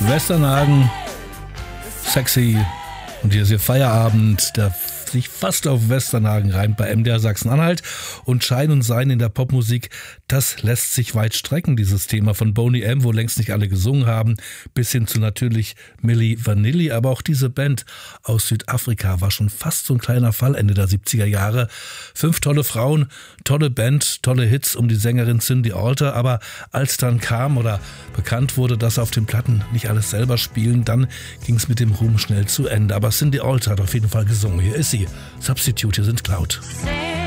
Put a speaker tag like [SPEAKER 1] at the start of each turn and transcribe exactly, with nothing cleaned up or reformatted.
[SPEAKER 1] Westernhagen, sexy. Und hier ist ihr Feierabend, der sich fast auf Westernhagen reimt bei M D R Sachsen-Anhalt. Und Schein und Sein in der Popmusik, das lässt sich weit strecken, dieses Thema von Boney M., wo längst nicht alle gesungen haben, bis hin zu natürlich Milli Vanilli. Aber auch diese Band aus Südafrika war schon fast so ein kleiner Fall Ende der siebziger Jahre. Fünf tolle Frauen, tolle Band, tolle Hits um die Sängerin Cindy Alter. Aber als dann kam oder bekannt wurde, dass sie auf den Platten nicht alles selber spielen, dann ging es mit dem Ruhm schnell zu Ende. Aber Cindy Alter hat auf jeden Fall gesungen. Hier ist sie. Substitute, hier sind Cloud.